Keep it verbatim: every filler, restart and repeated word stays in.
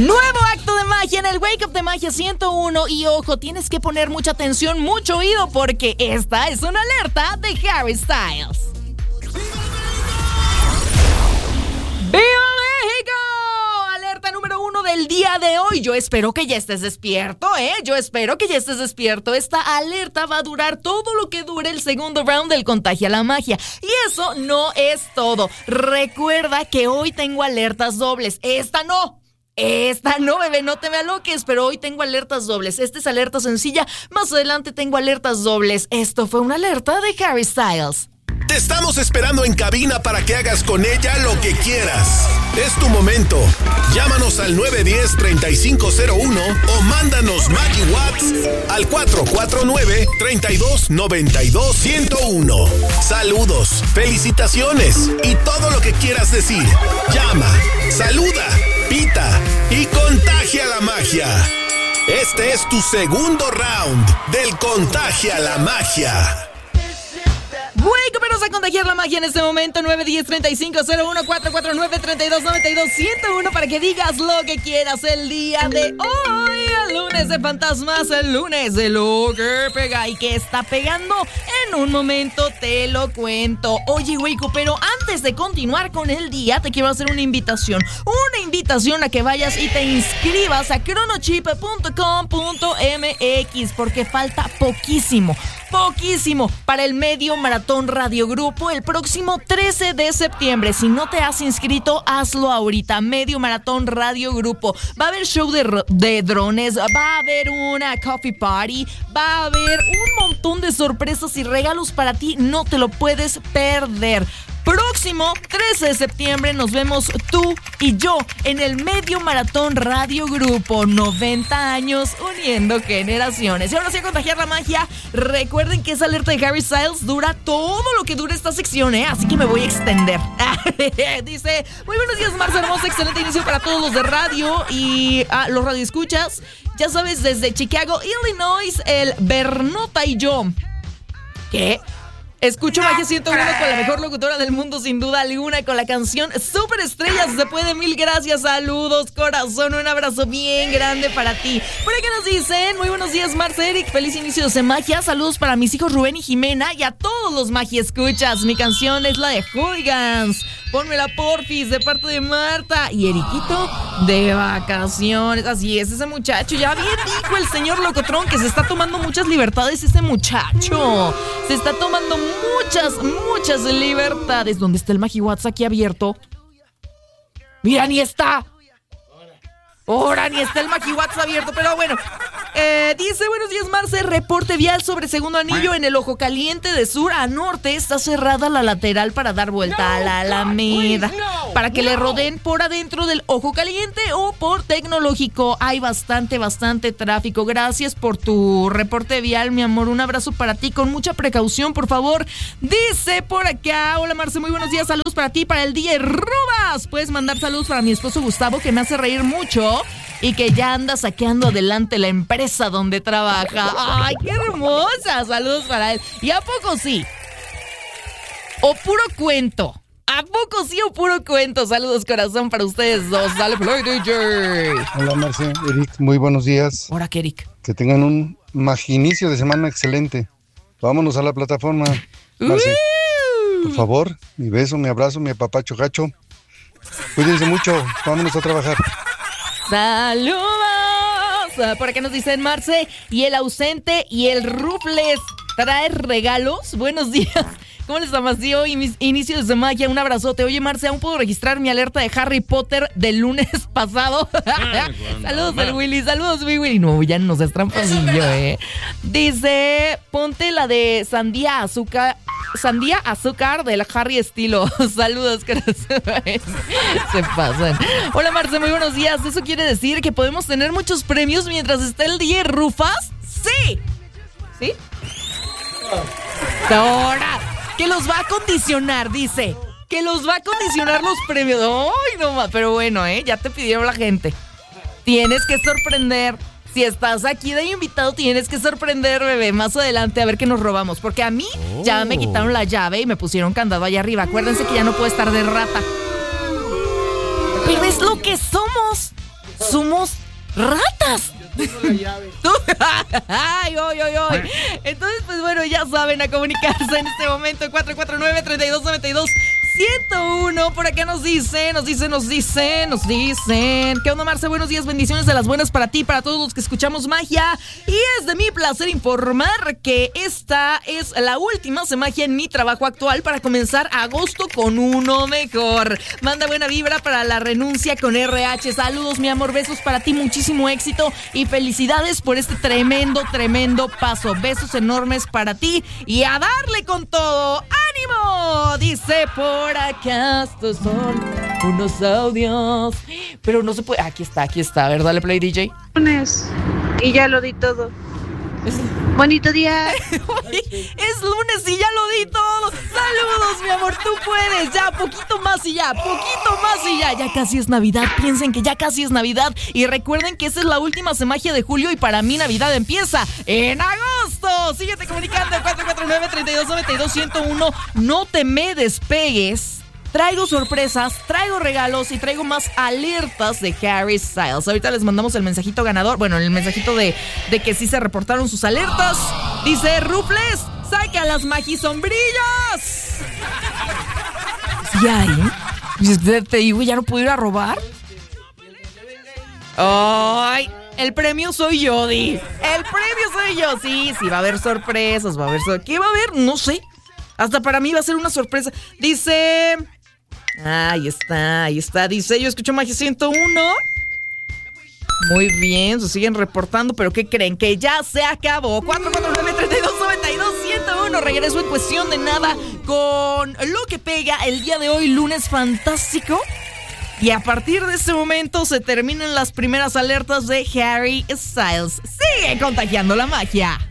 Nuevo acto de magia en el Wake Up de Magia ciento uno. Y ojo, tienes que poner mucha atención, mucho oído, porque esta es una alerta de Harry Styles. ¡Viva México! Alerta número uno del día de hoy. Yo espero que ya estés despierto, ¿eh? Yo espero que ya estés despierto. Esta alerta va a durar todo lo que dure el segundo round del Contagia la Magia. Y eso no es todo. Recuerda que hoy tengo alertas dobles. Esta no. Esta no, bebé, no te me aloques, pero hoy tengo alertas dobles. Esta es alerta sencilla, más adelante tengo alertas dobles. Esto fue una alerta de Harry Styles. Te estamos esperando en cabina para que hagas con ella lo que quieras. Es tu momento. Llámanos al nueve uno cero, tres cinco cero uno o mándanos Maggie Watts al cuatro cuatro nueve, tres dos nueve dos uno cero uno. Saludos, felicitaciones y todo lo que quieras decir. Llama, saluda, pita y contagia la magia. Este es tu segundo round del Contagia la Magia. Wake up, a contagiar la magia en este momento. Nueve uno cero, tres cinco cero uno, cuatro cuatro nueve, tres dos nueve dos uno cero uno para que digas lo que quieras el día de hoy. El lunes de fantasmas, el lunes de lo que pega y que está pegando. En un momento te lo cuento. Oye, Wake up, pero antes de continuar con el día, te quiero hacer una invitación. Una invitación a que vayas y te inscribas a cronochip punto com punto m x porque falta poquísimo. Poquísimo para el Medio Maratón Radio Grupo el próximo trece de septiembre. Si no te has inscrito, hazlo ahorita. Medio Maratón Radio Grupo. Va a haber show de, de drones, va a haber una coffee party, va a haber un montón de sorpresas y regalos para ti. No te lo puedes perder. Próximo trece de septiembre nos vemos tú y yo en el Medio Maratón Radio Grupo. noventa años uniendo generaciones. Y ahora sí, a contagiar la magia. Recuerden que esa alerta de Harry Styles dura todo lo que dura esta sección, ¿eh? Así que me voy a extender. Dice, muy buenos días, Marce hermosa. Excelente inicio para todos los de radio y ah, los radioescuchas. Ya sabes, desde Chicago, Illinois, el Bernota y yo. ¿Qué? Escucho Magia ciento uno con la mejor locutora del mundo, sin duda alguna, con la canción Superestrellas. Se puede, mil gracias, saludos, corazón, un abrazo bien grande para ti. Por aquí nos dicen, muy buenos días, Marce, Eric, feliz inicio de Magia. Saludos para mis hijos Rubén y Jimena y a todos los Magia escuchas. Mi canción es la de Hooligans. Pónmela porfis, de parte de Marta y Eriquito de vacaciones. Así es, ese muchacho, ya bien dijo el señor Locotrón que se está tomando muchas libertades ese muchacho. Se está tomando muchas, muchas libertades. ¿Dónde está el MagiWatts aquí abierto? Mira, ni está. Ahora ni está el MagiWatts abierto, pero bueno. Eh, dice, buenos días, Marce. Reporte vial sobre Segundo Anillo en el Ojo Caliente de sur a norte. Está cerrada la lateral para dar vuelta a la Alameda. Para que le rodeen por adentro del Ojo Caliente o por Tecnológico. Hay bastante, bastante tráfico. Gracias por tu reporte vial, mi amor. Un abrazo para ti. Con mucha precaución, por favor. Dice por acá, hola, Marce, muy buenos días. Saludos para ti, para el D J Rubas. Puedes mandar saludos para mi esposo Gustavo, que me hace reír mucho y que ya anda saqueando adelante la empresa donde trabaja. ¡Ay, qué hermosa! Saludos para él. ¿Y a poco sí? ¿O puro cuento? ¿A poco sí o puro cuento? Saludos, corazón, para ustedes dos. Dale play, D J. Hola, Marce, Eric, muy buenos días. Hola, ¿qué, Eric? Que tengan un maginicio de semana excelente. Vámonos a la plataforma, Marce. Uh. Por favor, mi beso, mi abrazo, mi apapacho gacho. Cuídense mucho, vámonos a trabajar. ¡Saludos! Por acá nos dicen Marce y el ausente y el Rufles trae regalos. Buenos días. ¿Cómo les amaneció? Y mis inicios de magia, un abrazote. Oye, Marce, ¿aún puedo registrar mi alerta de Harry Potter del lunes pasado? Ay, saludos al Willy, saludos, mi Willy. No, ya no seas tramposillo, eh. Dice, ponte la de sandía azúcar, sandía azúcar del Harry estilo. Saludos, corazones. Se pasan. Hola, Marce, muy buenos días. ¿Eso quiere decir que podemos tener muchos premios mientras está el D J Rufas? Sí. ¿Sí? Ahora, que los va a condicionar, dice. Que los va a condicionar los premios. Ay, no más. Pero bueno, ¿eh? Ya te pidieron la gente. Tienes que sorprender. Si estás aquí de invitado, tienes que sorprender, bebé. Más adelante a ver qué nos robamos. Porque a mí oh. ya me quitaron la llave y me pusieron candado allá arriba. Acuérdense que ya no puedo estar de rata. Pero es lo que somos. somos ratas. Ay, ay, ay, ay. Entonces, pues bueno, ya saben, a comunicarse en este momento en cuatro cuatro nueve, tres dos nueve dos, uno cero uno. Por acá nos dicen, nos dicen, nos dicen, nos dicen. ¿Qué onda, Marce? Buenos días, bendiciones de las buenas para ti, para todos los que escuchamos magia. Y es de mi placer informar que esta es la última magia en mi trabajo actual para comenzar agosto con uno mejor. Manda buena vibra para la renuncia con R H. Saludos, mi amor, besos para ti, muchísimo éxito y felicidades por este tremendo, tremendo paso. Besos enormes para ti y a darle con todo. ¡Ánimo! Dice por acá, estos son unos audios. Pero no se puede. Aquí está, aquí está. A ver, dale play, D J. Lunes y ya lo di todo. Es... Bonito día. Es lunes y ya lo di todo. Saludos, mi amor, tú puedes. Ya, poquito más y ya, poquito más y ya. Ya casi es Navidad. Piensen que ya casi es Navidad. Y recuerden que esa es la última semagia de julio y para mí Navidad empieza en agosto. Síguete comunicando al cuatro cuatro nueve, tres dos nueve dos, uno cero uno. No te me despegues. Traigo sorpresas, traigo regalos y traigo más alertas de Harry Styles. Ahorita les mandamos el mensajito ganador. Bueno, el mensajito de, de que sí se reportaron sus alertas. Dice, Rufles, saca las magisombrillas. Ya, ¿eh? Te, te digo, ¿ya no puedo ir a robar? ¡Ay! El premio soy yo, Di. El premio soy yo. Sí, sí, va a haber sorpresas, va a haber sorpresas. ¿Qué va a haber? No sé. Hasta para mí va a ser una sorpresa. Dice... Ahí está, ahí está. Dice, yo escucho Magia ciento uno. Muy bien, se siguen reportando, pero ¿qué creen? Que ya se acabó. cuatro cuatro nueve, tres dos nueve dos, uno cero uno. Regreso en cuestión de nada con lo que pega el día de hoy, lunes fantástico. Y a partir de ese momento se terminan las primeras alertas de Harry Styles. Sigue contagiando la magia.